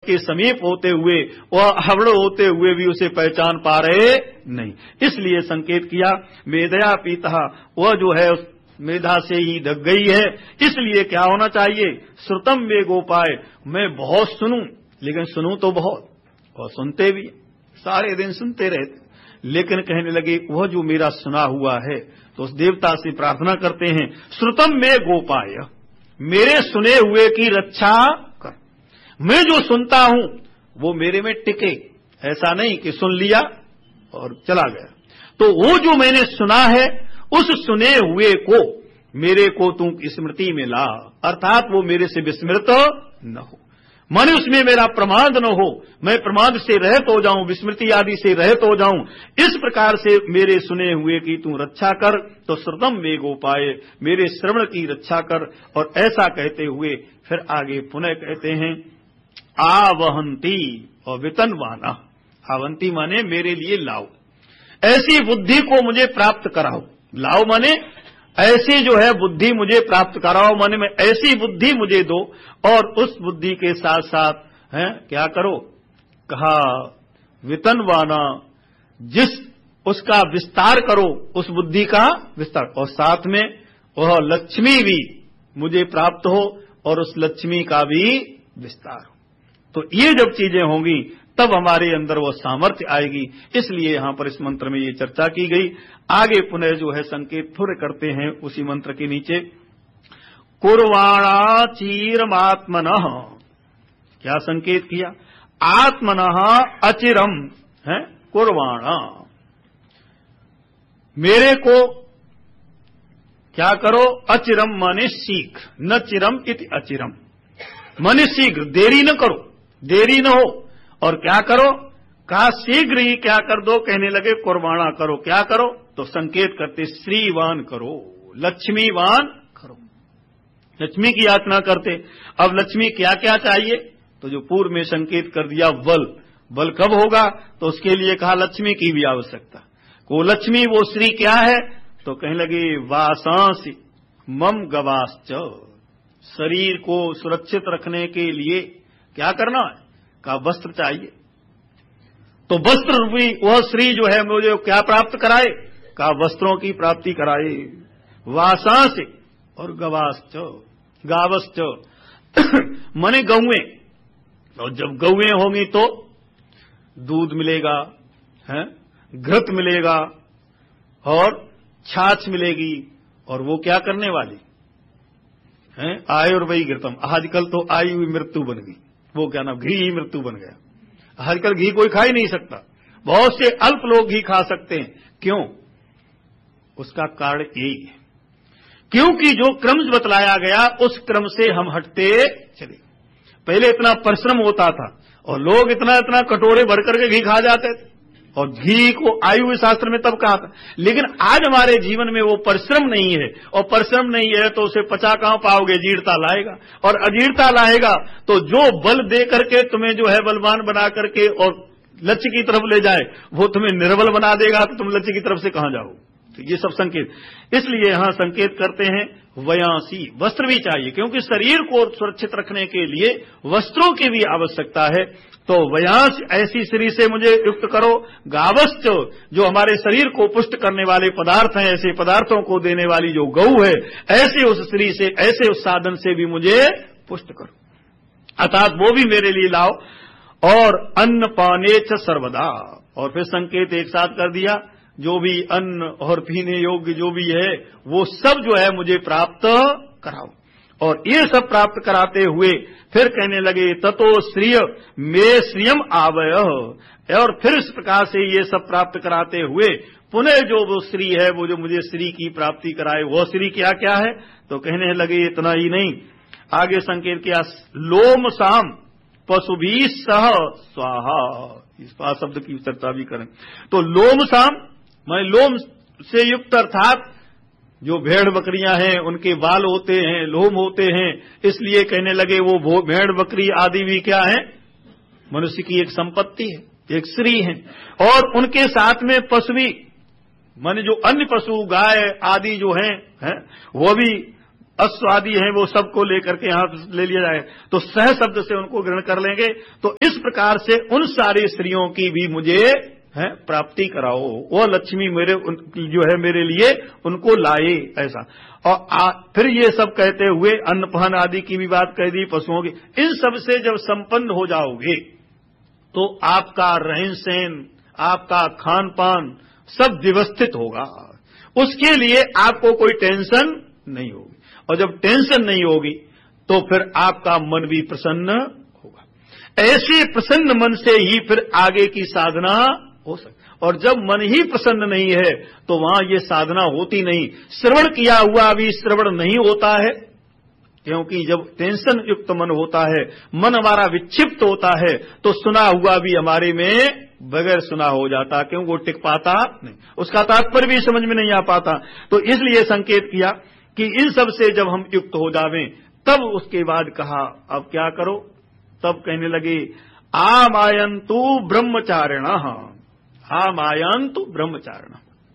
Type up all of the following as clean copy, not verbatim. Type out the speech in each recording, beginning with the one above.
उसके समीप होते हुए, वह हवड़ होते हुए भी उसे पहचान पा रहे नहीं। इसलिए संकेत किया मेधया पीता, वह जो है मेधा से ही ढक गई है। इसलिए क्या होना चाहिए, श्रुतम में गोपाय, मैं बहुत सुनूं, लेकिन सुनूं तो बहुत, और सुनते भी सारे दिन सुनते रहते, लेकिन कहने लगे वह जो मेरा सुना हुआ है, तो उस देवता से प्रार्थना करते हैं श्रुतम में गोपाय, मेरे सुने हुए की रक्षा कर। मैं जो सुनता हूं वो मेरे में टिके, ऐसा नहीं कि सुन लिया और चला गया। तो वो जो मैंने सुना है उस सुने हुए को मेरे को तू स्मृति में ला, अर्थात वो मेरे से विस्मृत न हो, माने उसमें मेरा प्रमाद न हो, मैं प्रमाद से रहित हो जाऊं, विस्मृति आदि से रहित हो जाऊं। इस प्रकार से मेरे सुने हुए की तू रक्षा कर। तो श्रुतम में गोपाय, मेरे श्रवण की रक्षा कर। और ऐसा कहते हुए फिर आगे पुनः कहते हैं आवहंती और वितनवाना, आवंती माने मेरे लिए लाओ, ऐसी बुद्धि को मुझे प्राप्त कराओ। लाओ माने ऐसी जो है बुद्धि मुझे प्राप्त कराओ, माने में ऐसी बुद्धि मुझे दो, और उस बुद्धि के साथ साथ है क्या करो, कहा वितनवाना, जिस उसका विस्तार करो, उस बुद्धि का विस्तार, और साथ में वह लक्ष्मी भी मुझे प्राप्त हो और उस लक्ष्मी का भी विस्तार हो। तो ये जब चीजें होंगी तब हमारे अंदर वो सामर्थ्य आएगी। इसलिए यहां पर इस मंत्र में ये चर्चा की गई। आगे पुनः जो है संकेत थोड़े करते हैं उसी मंत्र के नीचे, कुर्वाणा चीरमात्मनः, क्या संकेत किया, आत्मनः अचिरम है, कुर्वाणा, मेरे को क्या करो, अचिरम माने शीघ्र, न चिरम इति अचिरम, माने शीघ्र, देरी न करो, देरी न हो, और क्या करो, कहा शीघ्र ही क्या कर दो, कहने लगे कुर्बाना करो, क्या करो, तो संकेत करते श्रीवान करो, लक्ष्मीवान करो, लक्ष्मी की याचना करते। अब लक्ष्मी क्या क्या चाहिए, तो जो पूर्व में संकेत कर दिया बल, बल कब होगा, तो उसके लिए कहा लक्ष्मी की भी आवश्यकता। वो लक्ष्मी वो श्री क्या है, तो कहने लगे वासांसी मम गवाश्च, शरीर को सुरक्षित रखने के लिए क्या करना है, का वस्त्र चाहिए। तो वस्त्र रूपी वह श्री जो है मुझे क्या प्राप्त कराए, का वस्त्रों की प्राप्ति कराए। वासांस और गवाश्च, गावश्च मने गौएं, और जब गौएं होंगी तो दूध मिलेगा, है घृत मिलेगा और छाछ मिलेगी, और वो क्या करने वाली है, आयुर्वयी घृतम। आजकल तो आयु मृत्यु बन गई, वो क्या नाम, घी ही मृत्यु बन गया। आजकल घी कोई खा ही नहीं सकता, बहुत से अल्प लोग घी खा सकते हैं। क्यों, उसका कारण यही है, क्योंकि जो क्रम बतलाया गया उस क्रम से हम हटते चले। पहले इतना परिश्रम होता था और लोग इतना इतना कटोरे भर करके घी खा जाते थे, और घी को आयु शास्त्र में तब कहा था। लेकिन आज हमारे जीवन में वो परिश्रम नहीं है, और परिश्रम नहीं है तो उसे पचा कहां पाओगे, जीर्णता लाएगा, और अजीर्णता लाएगा तो जो बल दे करके तुम्हें जो है बलवान बना करके और लक्ष्य की तरफ ले जाए, वो तुम्हें निर्बल बना देगा, तो तुम लक्ष्य की तरफ से कहां जाओ। तो ये सब संकेत, इसलिए यहां संकेत करते हैं वयांसी, वस्त्र भी चाहिए, क्योंकि शरीर को सुरक्षित रखने के लिए वस्त्रों की भी आवश्यकता है। तो वयांस, ऐसी शरीर से मुझे युक्त करो। गावश्च, जो हमारे शरीर को पुष्ट करने वाले पदार्थ हैं, ऐसे पदार्थों को देने वाली जो गौ है, ऐसे उस शरीर से, ऐसे उस साधन से भी मुझे पुष्ट करो, अर्थात वो भी मेरे लिए लाओ। और अन्न पाने च सर्वदा, और फिर संकेत एक साथ कर दिया, जो भी अन्न और पीने योग्य जो भी है वो सब जो है मुझे प्राप्त कराओ। और ये सब प्राप्त कराते हुए फिर कहने लगे ततो श्रिय में श्रियम आवय, और फिर इस प्रकार से ये सब प्राप्त कराते हुए पुनः जो वो श्री है, वो जो मुझे श्री की प्राप्ति कराए, वो श्री क्या क्या है, तो कहने लगे इतना ही नहीं, आगे संकेत किया लोम साम पशुभी सह स्वाहा, इस बात शब्द की चर्चा भी करें। तो लोम साम मैं लोम से युक्त, अर्थात जो भेड़ बकरियां हैं उनके बाल होते हैं, लोम होते हैं, इसलिए कहने लगे वो भेड़ बकरी आदि भी क्या है, मनुष्य की एक संपत्ति है, एक श्री है। और उनके साथ में पशु भी, माने जो अन्य पशु गाय आदि जो हैं वो भी अश्व आदि हैं वो सबको लेकर के यहां ले लिया जाए तो सह शब्द से उनको ग्रहण कर लेंगे। तो इस प्रकार से उन सारी स्त्रियों की भी मुझे प्राप्ति कराओ, वो लक्ष्मी मेरे जो है मेरे लिए उनको लाए ऐसा। और फिर ये सब कहते हुए अन्नपान आदि की भी बात कह दी, पशुओं की। इन सब से जब संपन्न हो जाओगे तो आपका रहन सहन, आपका खान पान सब व्यवस्थित होगा। उसके लिए आपको कोई टेंशन नहीं होगी, और जब टेंशन नहीं होगी तो फिर आपका मन भी प्रसन्न होगा। ऐसे प्रसन्न मन से ही फिर आगे की साधना हो सकती। और जब मन ही प्रसन्न नहीं है तो वहां ये साधना होती नहीं। श्रवण किया हुआ भी श्रवण नहीं होता है, क्योंकि जब टेंशन युक्त मन होता है, मन हमारा विक्षिप्त होता है, तो सुना हुआ भी हमारे में बगैर सुना हो जाता, क्योंकि वो टिक पाता नहीं, उसका तात्पर्य भी समझ में नहीं आ पाता। तो इसलिए संकेत किया कि इन सब से जब हम युक्त हो जावें, तब उसके बाद कहा अब क्या करो। तब कहने लगे आमायन्तु ब्रह्मचारिणः, आमायन्तु ब्रह्मचारिणः।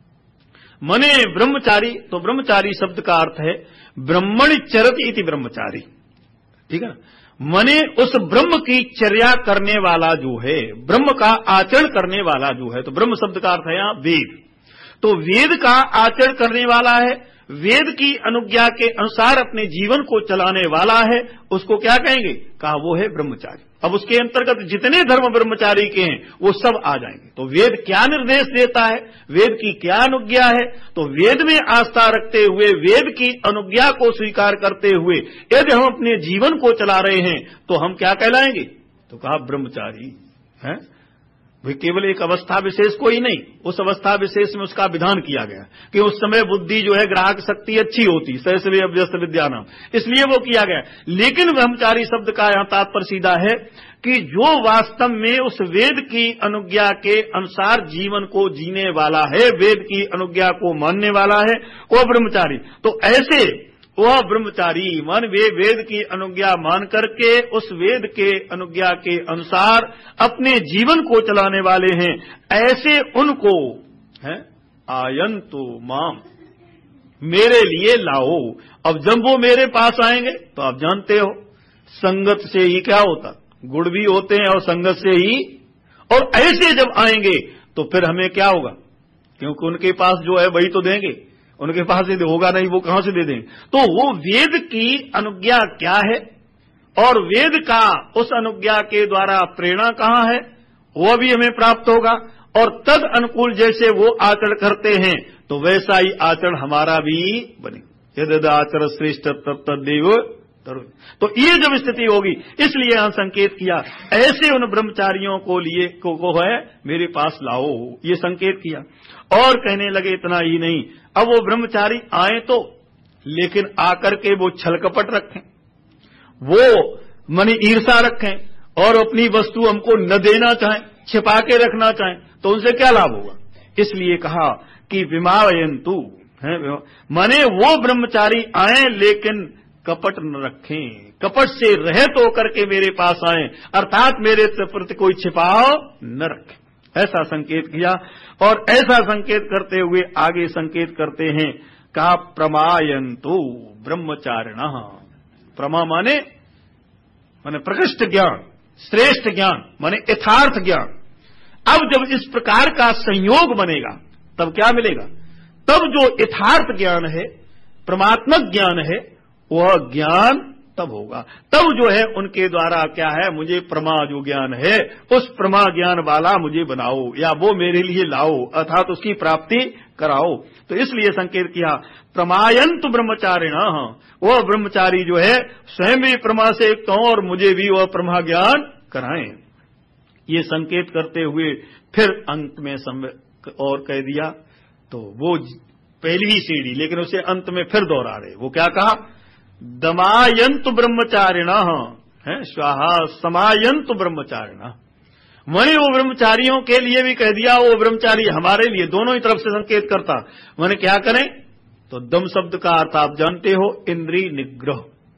मने ब्रह्मचारी, तो ब्रह्मचारी शब्द का अर्थ है ब्रह्मणि चरति इति ब्रह्मचारी, ठीक है ना। मने उस ब्रह्म की चर्या करने वाला जो है, ब्रह्म का आचरण करने वाला जो है, तो ब्रह्म शब्द का अर्थ है यहां वेद। तो वेद का आचरण करने वाला है, वेद की अनुज्ञा के अनुसार अपने जीवन को चलाने वाला है, उसको क्या कहेंगे, कहा वो है ब्रह्मचारी। अब उसके अंतर्गत जितने धर्म ब्रह्मचारी के हैं वो सब आ जाएंगे। तो वेद क्या निर्देश देता है, वेद की क्या अनुज्ञा है, तो वेद में आस्था रखते हुए, वेद की अनुज्ञा को स्वीकार करते हुए यदि हम अपने जीवन को चला रहे हैं तो हम क्या कहलाएंगे, तो कहा ब्रह्मचारी है। भाई केवल एक अवस्था विशेष को ही नहीं, उस अवस्था विशेष में उसका विधान किया गया कि उस समय बुद्धि जो है ग्राहक शक्ति अच्छी होती, सहस्र अभ्यस्त विद्या नाम, इसलिए वो किया गया। लेकिन ब्रह्मचारी शब्द का यहां तात्पर्य सीधा है कि जो वास्तव में उस वेद की अनुज्ञा के अनुसार जीवन को जीने वाला है, वेद की अनुज्ञा को मानने वाला है, वो ब्रह्मचारी। तो ऐसे वह ब्रह्मचारी मन वे वेद की अनुज्ञा मान करके उस वेद के अनुज्ञा के अनुसार अपने जीवन को चलाने वाले हैं, ऐसे उनको है आयन्तु माम, मेरे लिए लाओ। अब जब वो मेरे पास आएंगे तो आप जानते हो संगत से ही क्या होता, गुण भी होते हैं और संगत से ही, और ऐसे जब आएंगे तो फिर हमें क्या होगा, क्योंकि उनके पास जो है वही तो देंगे, उनके पास यदि होगा नहीं वो कहां से दे देंगे। तो वो वेद की अनुज्ञा क्या है और वेद का उस अनुज्ञा के द्वारा प्रेरणा कहां है, वो भी हमें प्राप्त होगा। और तद अनुकूल जैसे वो आचरण करते हैं तो वैसा ही आचरण हमारा भी बने। यद आचरण श्रेष्ठ तब तदेव। तो ये जब स्थिति होगी, इसलिए यहां संकेत किया ऐसे उन ब्रह्मचारियों को लिए को है मेरे पास लाओ, ये संकेत किया। और कहने लगे इतना ही नहीं, अब वो ब्रह्मचारी आए तो, लेकिन आकर के वो छलकपट रखें, वो मनी ईर्षा रखें और अपनी वस्तु हमको न देना चाहें, छिपा के रखना चाहें, तो उनसे क्या लाभ होगा। इसलिए कहा कि विमावयन्तु है, माने वो ब्रह्मचारी आए लेकिन कपट न रखें, कपट से रहित होकर के मेरे पास आए, अर्थात मेरे प्रति कोई छिपाव न रखें, ऐसा संकेत किया। और ऐसा संकेत करते हुए आगे संकेत करते हैं, कहा प्रमायन्तु ब्रह्मचारिणः। प्रमा माने प्रकृष्ट ज्ञान, श्रेष्ठ ज्ञान, माने यथार्थ ज्ञान। अब जब इस प्रकार का संयोग बनेगा तब क्या मिलेगा, तब जो यथार्थ ज्ञान है, परमात्मक ज्ञान है, वह ज्ञान तब होगा। तब जो है उनके द्वारा क्या है, मुझे प्रमा जो ज्ञान है उस प्रमा ज्ञान वाला मुझे बनाओ, या वो मेरे लिए लाओ, अर्थात उसकी प्राप्ति कराओ। तो इसलिए संकेत किया प्रमायन्तु ब्रह्मचारिणः, वह ब्रह्मचारी जो है स्वयं भी प्रमा से युक्त हों और मुझे भी वह प्रमा ज्ञान कराएं। ये संकेत करते हुए फिर अंत में और कह दिया, तो वो पहली सीढ़ी, लेकिन उसे अंत में फिर दोहरा रहे। वो क्या कहा, दमायन्तु ब्रह्मचारिणः है, स्वाहा समायन्तु ब्रह्मचारिणः। मैंने वो ब्रह्मचारियों के लिए भी कह दिया, वो ब्रह्मचारी हमारे लिए, दोनों ही तरफ से संकेत करता। मैंने क्या करें, तो दम शब्द का अर्थ आप जानते हो इंद्रिय निग्रह,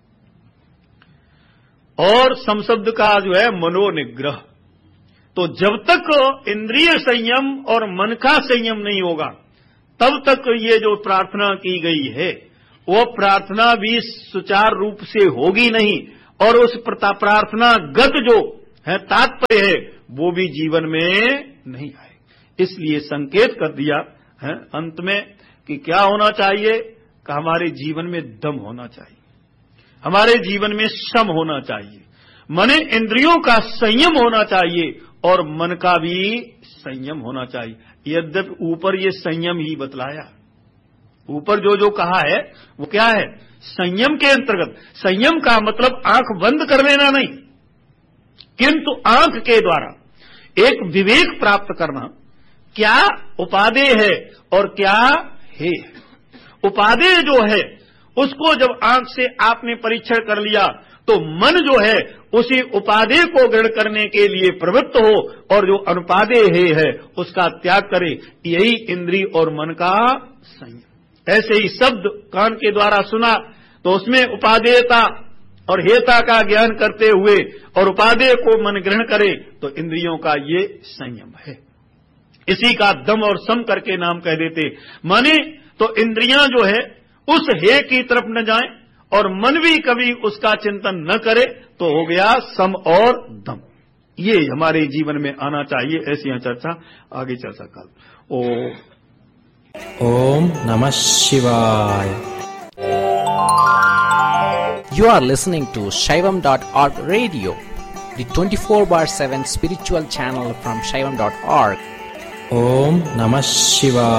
और सम शब्द का जो है मनोनिग्रह। तो जब तक इंद्रिय संयम और मन का संयम नहीं होगा तब तक ये जो प्रार्थना की गई है वो प्रार्थना भी सुचारू रूप से होगी नहीं, और उस प्रार्थना गत जो है तात्पर्य है वो भी जीवन में नहीं आए। इसलिए संकेत कर दिया है अंत में कि क्या होना चाहिए, कि हमारे जीवन में दम होना चाहिए, हमारे जीवन में शम होना चाहिए, मन इंद्रियों का संयम होना चाहिए और मन का भी संयम होना चाहिए। यद्यपि ऊपर ये संयम ही बतलाया, ऊपर जो जो कहा है वो क्या है, संयम के अंतर्गत। संयम का मतलब आंख बंद कर लेना नहीं, किंतु आंख के द्वारा एक विवेक प्राप्त करना, क्या उपादेय है और क्या है। उपादेय जो है उसको जब आंख से आपने परीक्षण कर लिया तो मन जो है उसी उपादेय को ग्रहण करने के लिए प्रवृत्त हो, और जो अनुपादेय है उसका त्याग करे। यही इंद्रिय और मन का संयम। ऐसे ही शब्द कान के द्वारा सुना तो उसमें उपादेयता और हेता का ज्ञान करते हुए और उपादेय को मन ग्रहण करे तो इंद्रियों का ये संयम है। इसी का दम और सम करके नाम कह देते। माने तो इंद्रियां जो है उस हे की तरफ न जाएं और मन भी कभी उसका चिंतन न करे तो हो गया सम और दम। ये हमारे जीवन में आना चाहिए। ऐसी यहाँ चर्चा आगे चर्चा काल। ओम नमः शिवाय। You are listening to Shaivam.org radio, the 24/7 spiritual channel from Shaivam.org. Om Namah Shivaya.